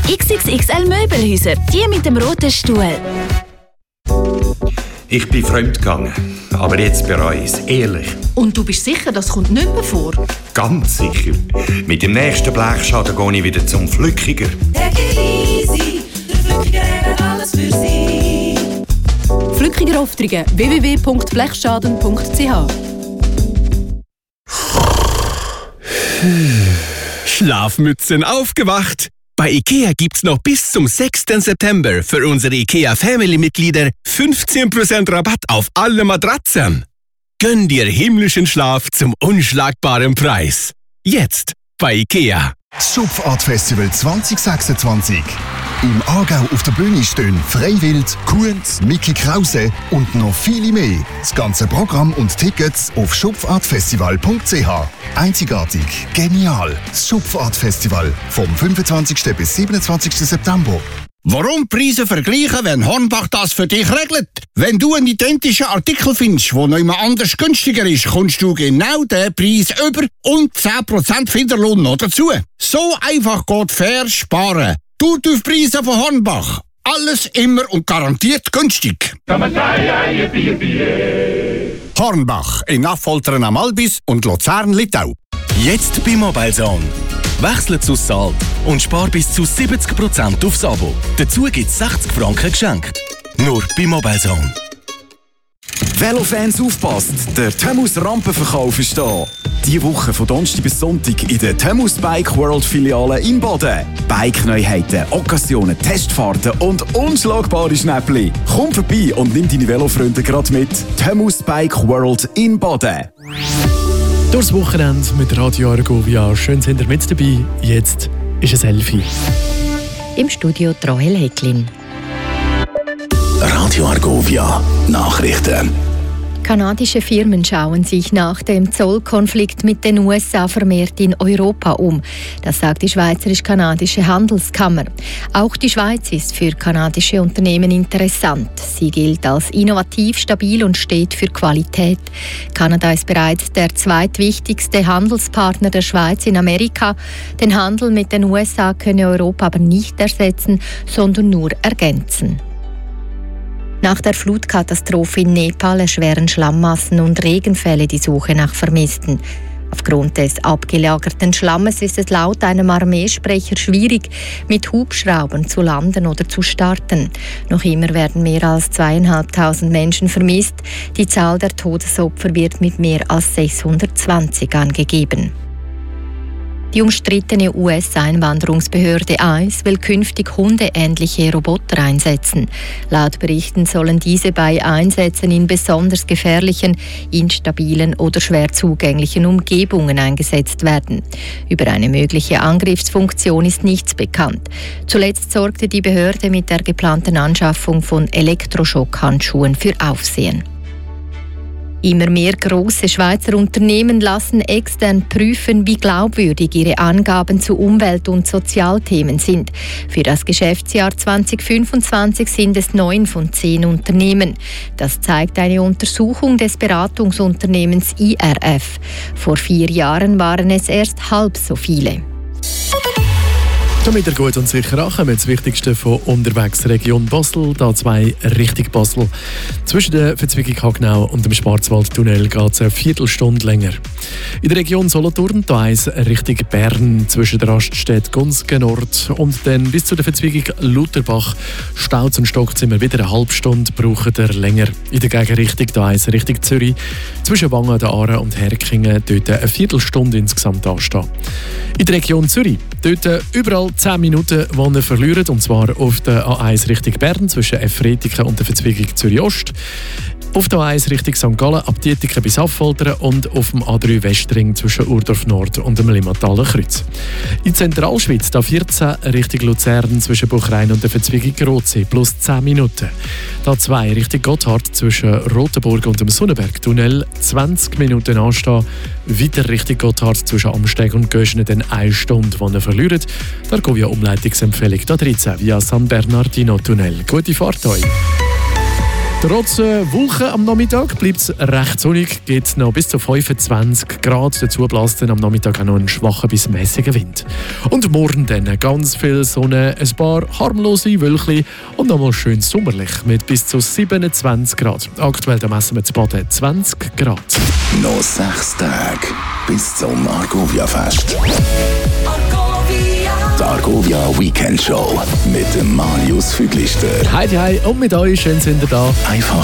XXXL Möbelhäuser, die mit dem roten Stuhl. Ich bin fremdgegangen, aber jetzt bereue ich es, ehrlich. Und du bist sicher, das kommt nicht mehr vor? Ganz sicher. Mit dem nächsten Blechschaden gehe ich wieder zum Flückiger. Der Gysi, der Flückiger hat alles für Sie. Flückiger Aufträge www.blechschaden.ch. Schlafmützen aufgewacht! Bei IKEA gibt's noch bis zum 6. September für unsere IKEA Family-Mitglieder 15% Rabatt auf alle Matratzen. Gönn dir himmlischen Schlaf zum unschlagbaren Preis. Jetzt bei IKEA. Das Schupfart Festival 2026. Im Aargau auf der Bühne stehen Freiwild, Kunz, Mickey Krause und noch viele mehr. Das ganze Programm und Tickets auf schupfartfestival.ch. Einzigartig, genial. Das Schupfart-Festival vom 25. bis 27. September. Warum Preise vergleichen, wenn Hornbach das für dich regelt? Wenn du einen identischen Artikel findest, der noch immer anders günstiger ist, kommst du genau den Preis über und 10% Finderlohn noch dazu. So einfach geht fair sparen. Du auf Preise von Hornbach. Alles immer und garantiert günstig. Hornbach in Affoltern am Albis und Luzern-Littau. Jetzt bei Mobilezone. Wechsle zu Salt und spar bis zu 70% aufs Abo. Dazu gibt's 60 Franken geschenkt. Nur bei Mobilezone. Velofans aufpasst, der Thamus Rampenverkauf ist da. Diese Woche von Donnerstag bis Sonntag in der Thamus Bike World Filiale in Baden. Bike-Neuheiten, Occasionen, Testfahrten und unschlagbare Schnäppli. Komm vorbei und nimm deine Velofreunde gerade mit. Thamus Bike World in Baden. Durchs Wochenende mit Radio Argovia. Schön sind ihr mit dabei. Jetzt ist es 11 Uhr. Im Studio Rahel Hecklin. Radio Argovia Nachrichten. Kanadische Firmen schauen sich nach dem Zollkonflikt mit den USA vermehrt in Europa um. Das sagt die Schweizerisch-Kanadische Handelskammer. Auch die Schweiz ist für kanadische Unternehmen interessant. Sie gilt als innovativ, stabil und steht für Qualität. Kanada ist bereits der zweitwichtigste Handelspartner der Schweiz in Amerika. Den Handel mit den USA könne Europa aber nicht ersetzen, sondern nur ergänzen. Nach der Flutkatastrophe in Nepal erschweren Schlammmassen und Regenfälle die Suche nach Vermissten. Aufgrund des abgelagerten Schlammes ist es laut einem Armeesprecher schwierig, mit Hubschraubern zu landen oder zu starten. Noch immer werden mehr als 2'500 Menschen vermisst. Die Zahl der Todesopfer wird mit mehr als 620 angegeben. Die umstrittene US-Einwanderungsbehörde ICE will künftig hundeähnliche Roboter einsetzen. Laut Berichten sollen diese bei Einsätzen in besonders gefährlichen, instabilen oder schwer zugänglichen Umgebungen eingesetzt werden. Über eine mögliche Angriffsfunktion ist nichts bekannt. Zuletzt sorgte die Behörde mit der geplanten Anschaffung von Elektroschockhandschuhen für Aufsehen. Immer mehr grosse Schweizer Unternehmen lassen extern prüfen, wie glaubwürdig ihre Angaben zu Umwelt- und Sozialthemen sind. Für das Geschäftsjahr 2025 sind es 9 von 10 Unternehmen. Das zeigt eine Untersuchung des Beratungsunternehmens IRF. Vor 4 Jahren waren es erst halb so viele. Damit ihr gut und sicher ankommt, das Wichtigste von unterwegs Region Basel, A2 Richtung Basel. Zwischen der Verzweigung Hagnau und dem Schwarzwaldtunnel geht es eine Viertelstunde länger. In der Region Solothurn, A1 Richtung Bern, zwischen der Raststätte Gunzgen Nord und dann bis zu der Verzweigung Lutherbach, staut und stockt immer wieder eine halbe Stunde, braucht ihr länger. In der Gegenrichtung, A1 Richtung Zürich, zwischen Wangen, der Aare und Herkingen, dort eine Viertelstunde insgesamt anstehen. In der Region Zürich, dort überall 10 Minuten, die ihr verliert, und zwar auf der A1 Richtung Bern zwischen Efretiken und der Verzweigung Zürich-Ost, auf der A1 Richtung St. Gallen ab Dietiken bis Affoltern und auf dem A3 Westring zwischen Urdorf Nord und dem Limmataler Kreuz. In Zentralschweiz da 14 Richtung Luzern zwischen Buchrein und der Verzweigung Rotsee plus 10 Minuten. Da 2 Richtung Gotthard zwischen Rotenburg und dem Sonnenbergtunnel 20 Minuten anstehen. Weiter Richtung Gotthard zwischen Amsteg und Göschne dann 1 Stunde, die ihr verliert. Da geht via Umleitungsempfehlung da 13 via San Bernardino Tunnel. Gute Fahrt euch! Trotz Wolken am Nachmittag bleibt es recht sonnig, geht noch bis zu 25 Grad. Dazu bläst dann am Nachmittag auch noch ein schwacher bis mäßiger Wind. Und morgen dann ganz viel Sonne, ein paar harmlose Wölkchen und nochmal schön sommerlich mit bis zu 27 Grad. Aktuell da messen wir zu Baden 20 Grad. Noch 6 Tage bis zum Argovia-Fest. Die Argovia Weekend Show mit dem Marius Füglister. Hi und mit euch, schön sind ihr da. Einfach